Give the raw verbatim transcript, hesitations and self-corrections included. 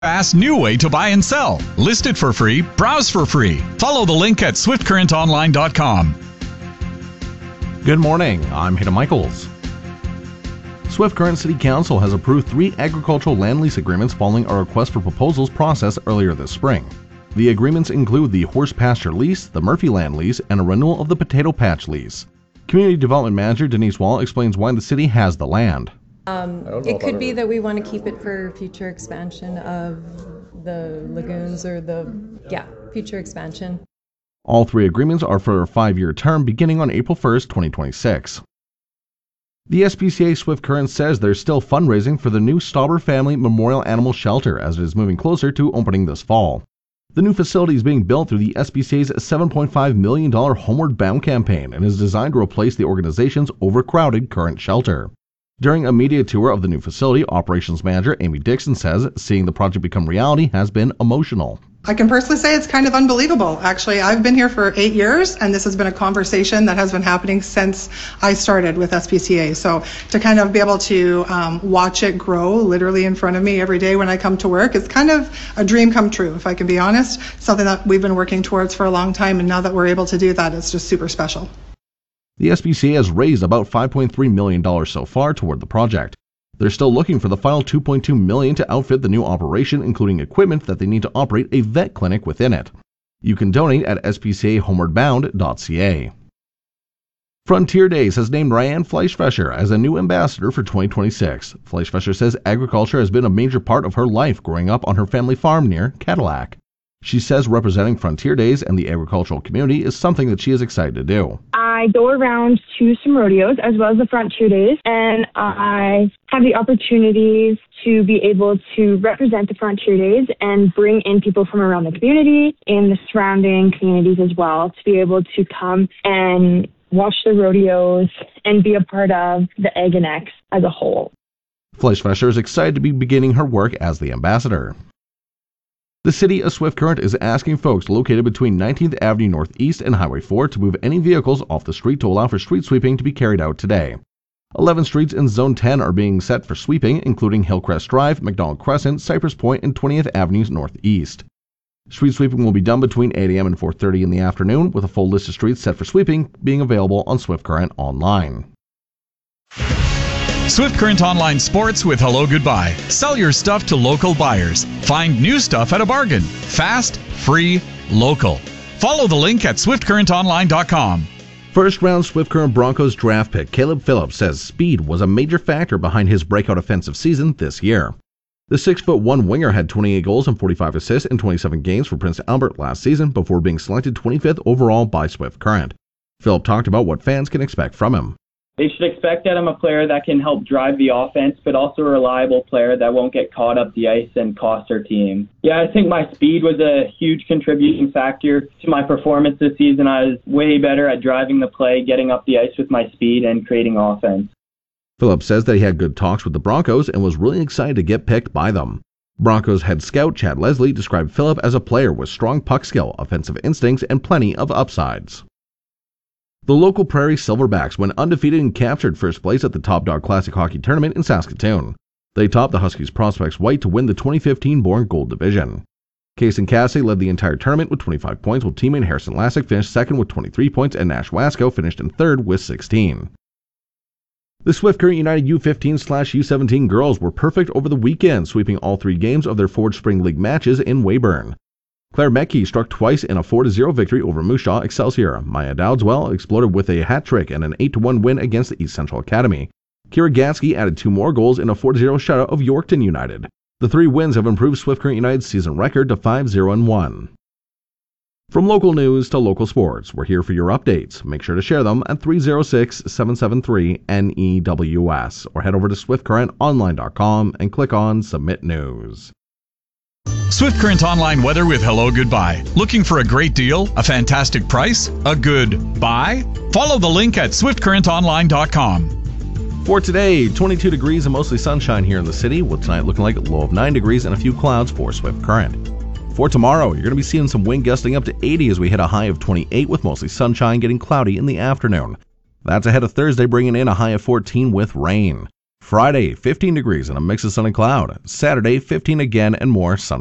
Fast new way to buy and sell. List it for free, browse for free. Follow the link at swift current online dot com. Good morning, I'm Hayden Michaels. Swift Current City Council has approved three agricultural land lease agreements following a request for proposals process earlier this spring. The agreements include the horse pasture lease, the Murphy land lease, and a renewal of the potato patch lease. Community Development Manager Denise Wall explains why the city has the land. Um, it could be that we want to keep it for future expansion of the lagoons or the, yeah, future expansion. All three agreements are for a five-year term beginning on April first, twenty twenty-six. The S P C A Swift Current says there's still fundraising for the new Stauber Family Memorial Animal Shelter as it is moving closer to opening this fall. The new facility is being built through the S P C A's seven point five million dollars Homeward Bound campaign and is designed to replace the organization's overcrowded current shelter. During a media tour of the new facility, Operations Manager Amy Dixon says seeing the project become reality has been emotional. I can personally say it's kind of unbelievable. Actually, I've been here for eight years, and this has been a conversation that has been happening since I started with S P C A. So to kind of be able to um, watch it grow literally in front of me every day when I come to work, it's kind of a dream come true, if I can be honest. Something that we've been working towards for a long time, and now that we're able to do that, it's just super special. The S P C A has raised about five point three million dollars so far toward the project. They're still looking for the final two point two million dollars to outfit the new operation, including equipment that they need to operate a vet clinic within it. You can donate at s p c a homeward bound dot c a. Frontier Days has named Ryan Fleischfesser as a new ambassador for twenty twenty-six. Fleischfesser says agriculture has been a major part of her life growing up on her family farm near Cadillac. She says representing Frontier Days and the agricultural community is something that she is excited to do. I go around to some rodeos as well as the Frontier Days, and I have the opportunities to be able to represent the Frontier Days and bring in people from around the community and the surrounding communities as well to be able to come and watch the rodeos and be a part of the Ag and X as a whole. Fleischfesser is excited to be beginning her work as the ambassador. The city of Swift Current is asking folks located between nineteenth Avenue Northeast and Highway four to move any vehicles off the street to allow for street sweeping to be carried out today. eleven streets in Zone ten are being set for sweeping, including Hillcrest Drive, McDonald Crescent, Cypress Point, and twentieth Avenue Northeast. Street sweeping will be done between eight a.m. and four thirty in the afternoon, with a full list of streets set for sweeping being available on Swift Current Online. Swift Current Online Sports with Hello Goodbye. Sell your stuff to local buyers. Find new stuff at a bargain. Fast, free, local. Follow the link at swift current online dot com. First round Swift Current Broncos draft pick Caleb Phillips says speed was a major factor behind his breakout offensive season this year. The six foot one winger had twenty-eight goals and forty-five assists in twenty-seven games for Prince Albert last season before being selected twenty-fifth overall by Swift Current. Phillips talked about what fans can expect from him. They should expect that I'm a player that can help drive the offense, but also a reliable player that won't get caught up the ice and cost our team. Yeah, I think my speed was a huge contributing factor to my performance this season. I was way better at driving the play, getting up the ice with my speed, and creating offense. Phillips says that he had good talks with the Broncos and was really excited to get picked by them. Broncos head scout Chad Leslie described Phillips as a player with strong puck skill, offensive instincts, and plenty of upsides. The local Prairie Silverbacks went undefeated and captured first place at the Top Dog Classic Hockey Tournament in Saskatoon. They topped the Huskies Prospects White to win the twenty fifteen Born Gold Division. Kason Cassidy led the entire tournament with twenty-five points, while teammate Harrison Lassick finished second with twenty-three points, and Nash Wasco finished in third with sixteen. The Swift Current United U fifteen slash U seventeen girls were perfect over the weekend, sweeping all three games of their Forge Spring League matches in Weyburn. Claire Metke struck twice in a four to zero victory over Moose Jaw Excelsior. Maya Dowdswell exploded with a hat trick and an eight to one win against the East Central Academy. Kira Gansky added two more goals in a four to zero shutout of Yorkton United. The three wins have improved Swift Current United's season record to five zero one. From local news to local sports, we're here for your updates. Make sure to share them at three oh six, seven seven three, N E W S or head over to swift current online dot com and click on Submit News. Swift Current Online weather with Hello Goodbye. Looking for a great deal? A fantastic price? A good buy? Follow the link at swift current online dot com. For today, twenty-two degrees and mostly sunshine here in the city, with tonight looking like a low of nine degrees and a few clouds for Swift Current. For tomorrow, you're going to be seeing some wind gusting up to eighty as we hit a high of twenty-eight with mostly sunshine, getting cloudy in the afternoon. That's ahead of Thursday, bringing in a high of fourteen with rain. Friday, fifteen degrees and a mix of sun and cloud. Saturday, fifteen again and more sun.